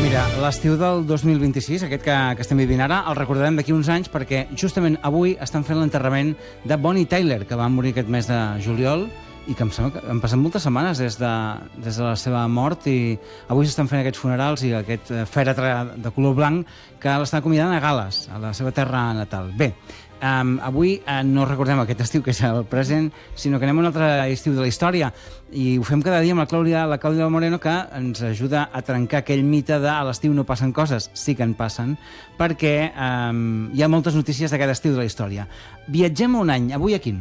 Mira, l'estiu del 2026, aquest que estem vivint ara, el recordarem d'aquí uns anys perquè justament avui estan fent l'enterrament de Bonnie Tyler, que va morir aquest mes de juliol i que em sembla que han passat moltes setmanes des de la seva mort i avui s'estan fent aquests funerals i aquest fèretre de color blanc que l'estan convidant a Gal·les, a la seva terra natal. Bé, avui no recordem aquest estiu, que és el present, sinó que anem a un altre estiu de la història i ho fem cada dia amb la Clàudia Moreno, que ens ajuda a trencar aquell mite de a l'estiu no passen coses. Sí que en passen, perquè hi ha moltes notícies d'aquest estiu de la història. Viatgem un any, avui a quin?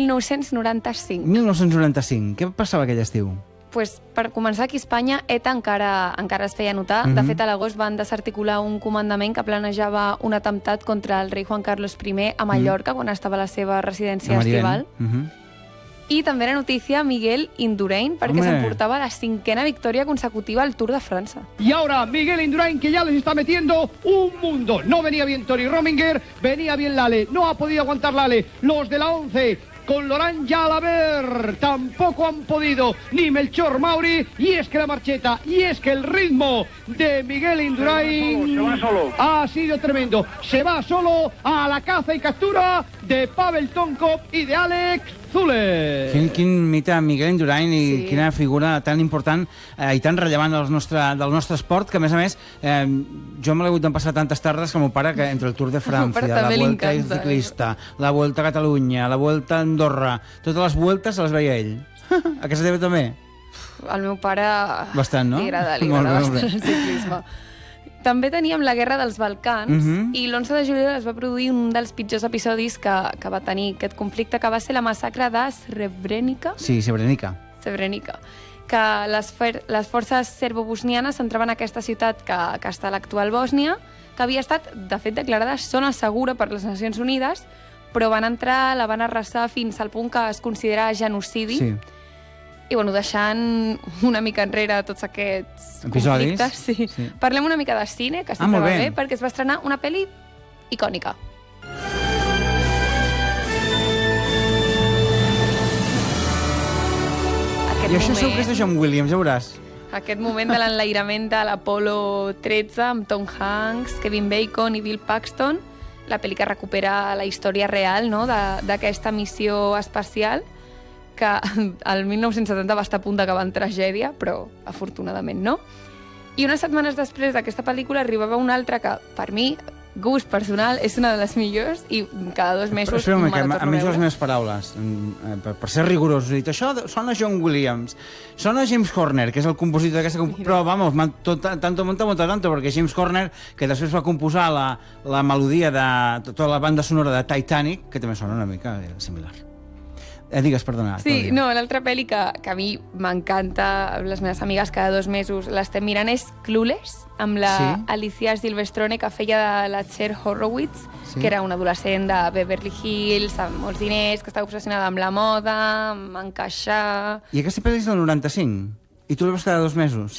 1995. 1995. Què passava aquell estiu? Pues, per començar, aquí a Espanya, ETA encara es feia notar. De fet, a l'agost van desarticular un comandament que planejava un atemptat contra el rei Juan Carlos I a Mallorca, quan estava a la seva residència estival. I també era notícia Miguel Indurain, perquè s'emportava la 5ª victòria consecutiva al Tour de França. Y ahora Miguel Indurain, que ya les está metiendo un mundo. No venía bien Tori Rominger, venía bien Lale. No ha podido aguantar Lale. Los de la 11... con Laurent Jalabert tampoco han podido, ni Melchor Mauri, y es que la marcheta, y es que el ritmo de Miguel Indurain ha sido tremendo. Se va solo a la caza y captura de Pavel Tonkov y de Alex Zülle. Quin mite Miguel Indurain i quina figura tan important i tan rellevant del nostre esport, que a més jo me l'he hagut d'empassar tantes tardes com el pare, que entre el Tour de Francia, la Vuelta Ciclista, la Vuelta a Catalunya, la Vuelta a Andorra, totes les vueltes se les veia ell. A casa teva també? Al meu pare bastant, no? Li agrada bastant el ciclisme. També teníem la Guerra dels Balcans i l'11 de juliol es va produir un dels pitjors episodis que va tenir aquest conflicte, que va ser la massacre de Srebrenica. Sí, Srebrenica. Que les forces serbo-bosnianes entraven a aquesta ciutat que està a l'actual Bòsnia, que havia estat, de fet, declarada zona segura per les Nacions Unides, però van entrar, la van arrasar fins al punt que es considera genocidi. Sí. I, bueno, deixant una mica enrere tots aquests conflictes. Sí. Parlem una mica de cine, que sempre va bé, perquè es va estrenar una pel·li icònica. I això segur que és de John Williams, ja veuràs. Aquest moment de l'enlairament de l'Apollo 13 amb Tom Hanks, Kevin Bacon i Bill Paxton, la pel·li que recupera la història real, no?, d'aquesta missió espacial, que el 1970 va estar a punt d'acabar en tragèdia, però afortunadament no. I unes setmanes després d'aquesta pel·lícula arribava una altra que, per mi, gust personal, és una de les millors i cada 2 mesos... Espera una mica, a més les meves paraules, per ser rigorós, he dit, això sona John Williams, sona James Horner, que és el compositor d'aquesta... Però, vamos, tanto, perquè James Horner, que després va composar la melodia de tota la banda sonora de Titanic, que també sona una mica similar. Digues, perdona. Sí, no, l'altra pel·li que a mi m'encanta, les meves amigues cada 2 mesos l'estem mirant, és Clueless, amb la Alicia Silverstone, que feia de la Cher Horowitz, que era una adolescent de Beverly Hills, amb molts diners, que estava obsessionada amb la moda, amb encaixar... I aquesta pel·li és del 95? I tu la veus cada 2 mesos?